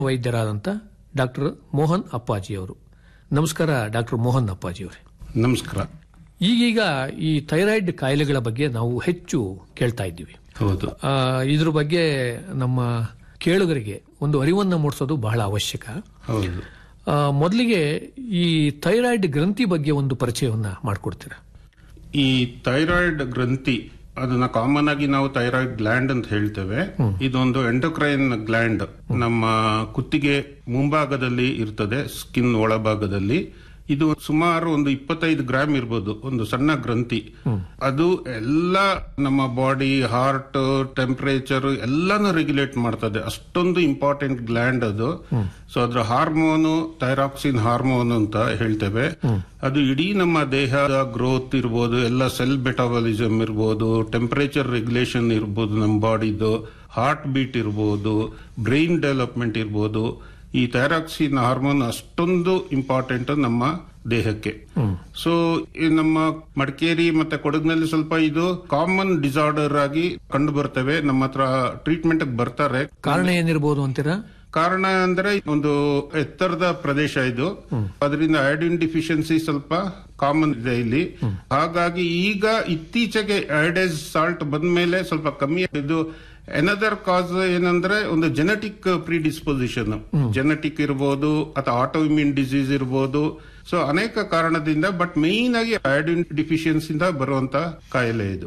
ವೈದ್ಯರಾದಂಥ doctor Mohan ಅಪ್ಪಾಜಿ ಅವರು. ನಮಸ್ಕಾರ ಡಾಕ್ಟರ್ ಮೋಹನ್ ಅಪ್ಪಾಜಿ ಅವರೇ. ನಮಸ್ಕಾರ. ಈಗೀಗ ಈ ಥೈರಾಯ್ಡ್ ಕಾಯಿಲೆಗಳ ಬಗ್ಗೆ ನಾವು ಹೆಚ್ಚು ಕೇಳ್ತಾ ಇದ್ದೀವಿ. ಹೌದು. ಇದ್ರ ಬಗ್ಗೆ ನಮ್ಮ ಕೇಳುಗರಿಗೆ ಒಂದು ಅರಿವನ್ನು ಮೂಡಿಸೋದು ಬಹಳ ಅವಶ್ಯಕ. ಹೌದು. ಮೊದಲಿಗೆ ಈ ಥೈರಾಯ್ಡ್ ಗ್ರಂಥಿ ಬಗ್ಗೆ ಒಂದು ಪರಿಚಯವನ್ನ ಮಾಡಿಕೊಡ್ತೀರಾ? ಈ ಥೈರಾಯ್ಡ್ ಗ್ರಂಥಿ ಅದನ್ನ ಕಾಮನ್ ಆಗಿ ನಾವು ಥೈರಾಯ್ಡ್ ಗ್ಲ್ಯಾಂಡ್ ಅಂತ ಹೇಳ್ತೇವೆ. ಇದೊಂದು ಎಂಡೋಕ್ರೈನ್ ಗ್ಲ್ಯಾಂಡ್ ನಮ್ಮ ಕುತ್ತಿಗೆ ಮುಂಭಾಗದಲ್ಲಿ ಇರ್ತದೆ, ಸ್ಕಿನ್ ಒಳಭಾಗದಲ್ಲಿ. ಇದು ಸುಮಾರು ಒಂದು 25 ಗ್ರಾಮ್ ಇರ್ಬೋದು, ಒಂದು ಸಣ್ಣ ಗ್ರಂಥಿ. ಅದು ಎಲ್ಲ ನಮ್ಮ ಬಾಡಿ, ಹಾರ್ಟ್, ಟೆಂಪರೇಚರ್ ಎಲ್ಲಾನು ರೆಗ್ಯುಲೇಟ್ ಮಾಡ್ತದೆ. ಅಷ್ಟೊಂದು ಇಂಪಾರ್ಟೆಂಟ್ ಗ್ಲ್ಯಾಂಡ್ ಅದು. ಸೊ ಅದ್ರ ಹಾರ್ಮೋನು ಥೈರಾಕ್ಸಿನ್ ಹಾರ್ಮೋನ್ ಅಂತ ಹೇಳ್ತೇವೆ. ಅದು ಇಡೀ ನಮ್ಮ ದೇಹದ ಗ್ರೋತ್ ಇರ್ಬೋದು, ಎಲ್ಲ ಸೆಲ್ ಮೆಟಾಬಲಿಸಮ್ ಇರ್ಬೋದು, ಟೆಂಪರೇಚರ್ ರೆಗ್ಯುಲೇಷನ್ ಇರ್ಬೋದು, ನಮ್ಮ ಬಾಡಿದು ಹಾರ್ಟ್ ಬೀಟ್ ಇರ್ಬೋದು, ಬ್ರೈನ್ ಡೆವಲಪ್ಮೆಂಟ್ ಇರ್ಬೋದು. ಈ ಥೈರಾಕ್ಸಿನ್ ಹಾರ್ಮೋನ್ ಅಷ್ಟೊಂದು ಇಂಪಾರ್ಟೆಂಟ್ ನಮ್ಮ ದೇಹಕ್ಕೆ. ಸೊ ನಮ್ಮ ಮಡಿಕೇರಿ ಮತ್ತೆ ಕೊಡಗಿನಲ್ಲಿ ಸ್ವಲ್ಪ ಇದು ಕಾಮನ್ ಡಿಸಾರ್ಡರ್ ಆಗಿ ಕಂಡು ಬರ್ತವೆ. ನಮ್ಮ ಹತ್ರ ಟ್ರೀಟ್ಮೆಂಟ್ ಬರ್ತಾರೆ. ಕಾರಣ ಏನಿರಬಹುದು ಅಂತೀರಾ? ಕಾರಣ ಅಂದ್ರೆ ಒಂದು ಎತ್ತರದ ಪ್ರದೇಶ ಇದು, ಅದರಿಂದ ಐಡಿನ್ ಡಿಫಿಷಿಯನ್ಸಿ ಸ್ವಲ್ಪ ಕಾಮನ್ ಇದೆ ಇಲ್ಲಿ. ಹಾಗಾಗಿ ಈಗ ಇತ್ತೀಚೆಗೆ ಐಡೈಸ್ ಸಾಲ್ಟ್ ಬಂದ್ಮೇಲೆ ಸ್ವಲ್ಪ ಕಮ್ಮಿ. ಇದು ಎನದರ್ ಕಾಸ್ ಏನಂದ್ರೆ ಒಂದು ಜೆನೆಟಿಕ್ ಪ್ರಿಡಿಸ್ಪೊಸಿಷನ್, ಜೆನೆಟಿಕ್ ಇರ್ಬೋದು ಅಥವಾ ಆಟೋ ಇಮ್ಯೂನ್ ಡಿಸೀಸ್ ಇರ್ಬೋದು. ಸೊ ಅನೇಕ ಕಾರಣದಿಂದ, ಬಟ್ ಮೇನ್ ಆಗಿ ಐಡಿನ್ ಡಿಫಿಷಿಯನ್ಸಿಂದ ಬರುವಂತ ಕಾಯಿಲೆ ಇದು.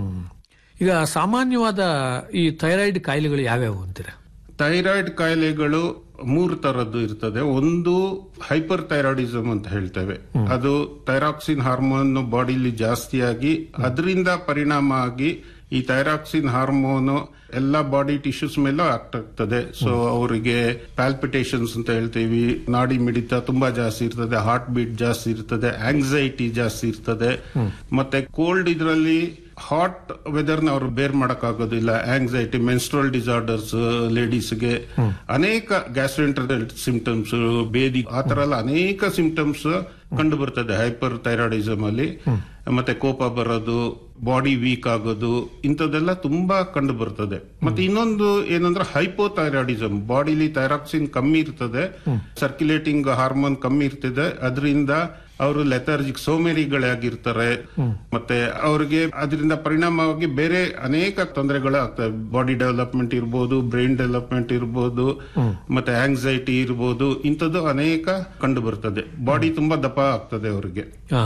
ಈಗ ಸಾಮಾನ್ಯವಾದ ಈ ಥೈರಾಯ್ಡ್ ಕಾಯಿಲೆಗಳು ಯಾವ್ಯಾವು ಅಂತೀರಾ? ಥೈರಾಯ್ಡ್ ಕಾಯಿಲೆಗಳು 3 ತರದ್ದು ಇರ್ತದೆ. ಒಂದು ಹೈಪರ್ ಥೈರಾಯ್ಡಿಸಮ್ ಅಂತ ಹೇಳ್ತೇವೆ. ಅದು ಥೈರಾಕ್ಸಿನ್ ಹಾರ್ಮೋನ್ ಬಾಡಿಲಿ ಜಾಸ್ತಿಯಾಗಿ ಅದರಿಂದ ಪರಿಣಾಮ ಆಗಿ ಈ ಥೈರಾಕ್ಸಿನ್ ಹಾರ್ಮೋನ್ ಎಲ್ಲ ಬಾಡಿ ಟಿಶ್ಯೂಸ್ ಮೇಲೂ ಆಗ್ತದೆ. ಸೊ ಅವರಿಗೆ ಪ್ಯಾಲ್ಪಿಟೇಷನ್ಸ್ ಅಂತ ಹೇಳ್ತೀವಿ, ನಾಡಿ ಮಿಡಿತ ತುಂಬಾ ಜಾಸ್ತಿ ಇರ್ತದೆ, ಹಾರ್ಟ್ ಬೀಟ್ ಜಾಸ್ತಿ ಇರ್ತದೆ, ಆಂಗ್ಸೈಟಿ ಜಾಸ್ತಿ ಇರ್ತದೆ. ಮತ್ತೆ ಕೋಲ್ಡ್ ಇದರಲ್ಲಿ ಹಾಟ್ ವೆದರ್ ನ ಅವರು ಬೇರ್ ಮಾಡಕ್ ಆಗೋದಿಲ್ಲ. ಆಂಗ್ಸೈಟಿ, ಮೆನ್ಸ್ಟ್ರಲ್ ಡಿಸಾರ್ಡರ್ಸ್ ಲೇಡೀಸ್ಗೆ, ಅನೇಕ ಗ್ಯಾಸ್ಟ್ರೋಎಂಟರಲ್ ಸಿಂಪ್ಟಮ್ಸ್, ಬೇದಿ, ಆ ತರ ಎಲ್ಲ ಅನೇಕ ಸಿಂಪ್ಟಮ್ಸ್ ಕಂಡು ಬರ್ತದೆ ಹೈಪರ್ ಥೈರಾಯ್ಡಿಸಮ್ ಅಲ್ಲಿ. ಮತ್ತೆ ಕೋಪ ಬರೋದು, ಬಾಡಿ ವೀಕ್ ಆಗೋದು, ಇಂಥದ್ದೆಲ್ಲ ತುಂಬಾ ಕಂಡು ಬರ್ತದೆ. ಮತ್ತೆ ಇನ್ನೊಂದು ಏನಂದ್ರೆ ಹೈಪೋಥೈರಾಯ್ಡಿಸಮ್, ಬಾಡಿಲಿ ಥೈರಾಕ್ಸಿನ್ ಕಮ್ಮಿ ಇರ್ತದೆ, ಸರ್ಕ್ಯುಲೇಟಿಂಗ್ ಹಾರ್ಮೋನ್ ಕಮ್ಮಿ ಇರ್ತದೆ. ಅದರಿಂದ ಅವರು ಲೆಥರ್ಜಿಕ್ ಸೋಮೇರಿಗಳಾಗಿರ್ತಾರೆ. ಮತ್ತೆ ಅವರಿಗೆ ಅದರಿಂದ ಪರಿಣಾಮವಾಗಿ ಬೇರೆ ಅನೇಕ ತೊಂದರೆಗಳು ಆಗ್ತವೆ. ಬಾಡಿ ಡೆವಲಪ್ಮೆಂಟ್ ಇರ್ಬೋದು, ಬ್ರೈನ್ ಡೆವಲಪ್ಮೆಂಟ್ ಇರ್ಬೋದು, ಮತ್ತೆ ಆಂಗ್ಸೈಟಿ ಇರ್ಬೋದು, ಇಂಥದ್ದು ಅನೇಕ ಕಂಡು ಬರ್ತದೆ. ಬಾಡಿ ತುಂಬಾ ದಪ್ಪ ಆಗ್ತದೆ ಅವರಿಗೆ.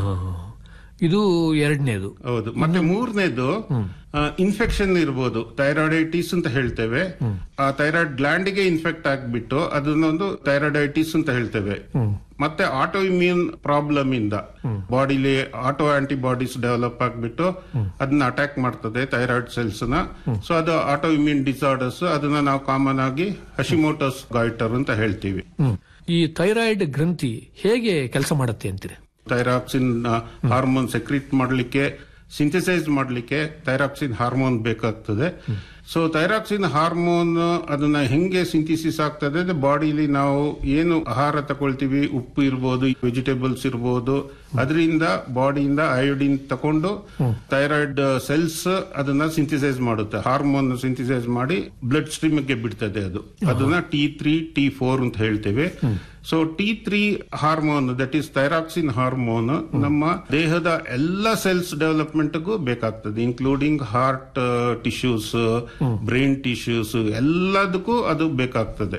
ಇದು ಎರಡನೇದು. ಹೌದು. ಮತ್ತೆ ಮೂರನೇದು ಇನ್ಫೆಕ್ಷನ್ ಇರ್ಬೋದು, ಥೈರಾಯ್ಡೈಟಿಸ್ ಅಂತ ಹೇಳ್ತೇವೆ. ಆ ಥೈರಾಯ್ಡ್ ಗ್ಲ್ಯಾಂಡ್ ಗೆ ಇನ್ಫೆಕ್ಟ್ ಆಗ್ಬಿಟ್ಟು ಅದನ್ನೊಂದು ಥೈರಾಯ್ಡೈಟಿಸ್ ಅಂತ ಹೇಳ್ತೇವೆ. ಮತ್ತೆ ಆಟೋ ಇಮ್ಯೂನ್ ಪ್ರಾಬ್ಲಮ್ ಇಂದ ಬಾಡಿಲಿ ಆಟೋ ಆಂಟಿಬಾಡೀಸ್ ಡೆವಲಪ್ ಆಗ್ಬಿಟ್ಟು ಅದನ್ನ ಅಟ್ಯಾಕ್ ಮಾಡ್ತದೆ ಥೈರಾಯ್ಡ್ ಸೆಲ್ಸ್ ನ. ಸೊ ಅದು ಆಟೋ ಇಮ್ಯೂನ್ ಡಿಸಾರ್ಡರ್ಸ್. ಅದನ್ನ ನಾವು ಕಾಮನ್ ಆಗಿ ಹಶಿಮೋಟೋಸ್ ಗಾಯ್ಟರ್ ಅಂತ ಹೇಳ್ತೀವಿ. ಈ ಥೈರಾಯ್ಡ್ ಗ್ರಂಥಿ ಹೇಗೆ ಕೆಲಸ ಮಾಡುತ್ತೆ ಅಂತೀರಿ? ಥೈರಾಕ್ಸಿನ್ ಹಾರ್ಮೋನ್ ಸೆಕ್ರೀಟ್ ಮಾಡಲಿಕ್ಕೆ, ಸಿಂಥಸೈಸ್ ಮಾಡಲಿಕ್ಕೆ ಥೈರಾಕ್ಸಿನ್ ಹಾರ್ಮೋನ್ ಬೇಕಾಗ್ತದೆ. ಸೊ ಥೈರಾಕ್ಸಿನ್ ಹಾರ್ಮೋನ್ ಅದನ್ನ ಹೆಂಗೆ ಸಿಂಥಿಸಿಸ್ ಆಗ್ತದೆ ಅಂದ್ರೆ, ಬಾಡಿಲಿ ನಾವು ಏನು ಆಹಾರ ತಗೊಳ್ತೀವಿ, ಉಪ್ಪು ಇರ್ಬೋದು, ವೆಜಿಟೇಬಲ್ಸ್ ಇರ್ಬೋದು, ಅದರಿಂದ ಬಾಡಿಯಿಂದ ಅಯೋಡಿನ್ ತಕೊಂಡು ಥೈರಾಯ್ಡ್ ಸೆಲ್ಸ್ ಅದನ್ನ ಸಿಂಥಸೈಸ್ ಮಾಡುತ್ತೆ. ಹಾರ್ಮೋನ್ ಸಿಂಥಸೈಸ್ ಮಾಡಿ ಬ್ಲಡ್ ಸ್ಟ್ರೀಮ್ ಗೆ ಬಿಡ್ತದೆ. ಅದನ್ನ T3, T4 ಅಂತ ಹೇಳ್ತೇವೆ. So T3 hormone, that is thyroxine hormone, ನಮ್ಮ ದೇಹದ ಎಲ್ಲ ಸೆಲ್ಸ್ ಡೆವಲಪ್ಮೆಂಟ್ಗೂ ಬೇಕಾಗ್ತದೆ, including heart tissues, brain tissues, ಎಲ್ಲದಕ್ಕೂ ಅದು ಬೇಕಾಗ್ತದೆ.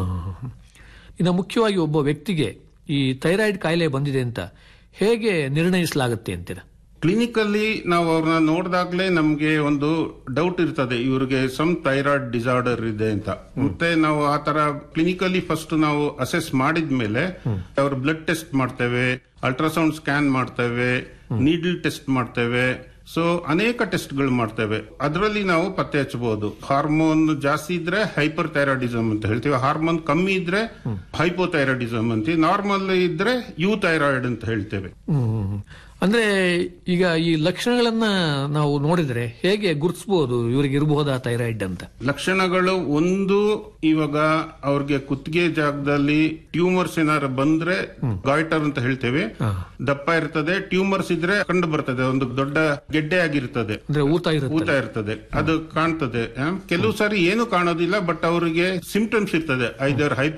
ಇನ್ನು ಮುಖ್ಯವಾಗಿ ಒಬ್ಬ ವ್ಯಕ್ತಿಗೆ ಈ ಥೈರಾಯ್ಡ್ ಕಾಯಿಲೆ ಬಂದಿದೆ ಅಂತ ಹೇಗೆ ನಿರ್ಣಯಿಸಲಾಗುತ್ತೆ ಅಂತೀರಾ? ಕ್ಲಿನಿಕಲ್ಲಿ ನಾವು ಅವ್ರನ್ನ ನೋಡಿದಾಗ್ಲೇ ನಮ್ಗೆ ಒಂದು ಡೌಟ್ ಇರ್ತದೆ, ಇವ್ರಿಗೆ ಸಮ್ ಥೈರಾಯ್ಡ್ ಡಿಸಾರ್ಡರ್ ಇದೆ ಅಂತ. ಮತ್ತೆ ನಾವು ಆ ತರ ಕ್ಲಿನಿಕಲ್ಲಿ ಫಸ್ಟ್ ನಾವು ಅಸೆಸ್ ಮಾಡಿದ್ಮೇಲೆ ಅವ್ರ ಬ್ಲಡ್ ಟೆಸ್ಟ್ ಮಾಡ್ತೇವೆ, ಅಲ್ಟ್ರಾಸೌಂಡ್ ಸ್ಕ್ಯಾನ್ ಮಾಡ್ತೇವೆ, ನೀಡಲ್ ಟೆಸ್ಟ್ ಮಾಡ್ತೇವೆ. ಸೊ ಅನೇಕ ಟೆಸ್ಟ್ಗಳು ಮಾಡ್ತೇವೆ. ಅದರಲ್ಲಿ ನಾವು ಪತ್ತೆ ಹಚ್ಚಬಹುದು. ಹಾರ್ಮೋನ್ ಜಾಸ್ತಿ ಇದ್ರೆ ಹೈಪರ್ ಥೈರಾಯ್ಡಿಸಮ್ ಅಂತ ಹೇಳ್ತೀವಿ, ಹಾರ್ಮೋನ್ ಕಮ್ಮಿ ಇದ್ರೆ ಹೈಪೋಥೈರಾಯ್ಡಿಸಮ್ ಅಂತೀವಿ, ನಾರ್ಮಲ್ ಇದ್ರೆ ಯು ಥೈರಾಯ್ಡ್ ಅಂತ ಹೇಳ್ತೇವೆ. ಅಂದ್ರೆ ಈಗ ಈ ಲಕ್ಷಣಗಳನ್ನ ನಾವು ನೋಡಿದ್ರೆ ಹೇಗೆ ಗುರುತಿಸಬಹುದು ಇವರಿಗೆ ಇರಬಹುದಾ ಥೈರಾಯ್ಡ್ ಅಂತ? ಲಕ್ಷಣಗಳು ಒಂದು, ಇವಾಗ ಅವ್ರಿಗೆ ಕುತ್ತಿಗೆ ಜಾಗದಲ್ಲಿ ಟ್ಯೂಮರ್ಸ್ ಏನಾರು ಬಂದ್ರೆ ಗಾಯ್ಟರ್ ಅಂತ ಹೇಳ್ತೇವೆ, ದಪ್ಪ ಇರ್ತದೆ. ಟ್ಯೂಮರ್ಸ್ ಇದ್ರೆ ಕಂಡು ಬರ್ತದೆ, ಒಂದು ದೊಡ್ಡ ಗೆಡ್ಡೆ ಆಗಿರ್ತದೆ, ಅಂದ್ರೆ ಊತ ಇರ್ತದೆ, ಅದು ಕಾಣ್ತದೆ. ಕೆಲವು ಸಾರಿ ಏನು ಕಾಣೋದಿಲ್ಲ, ಬಟ್ ಅವರಿಗೆ ಸಿಂಪ್ಟಮ್ಸ್ ಇರ್ತದೆ, ಐದರ್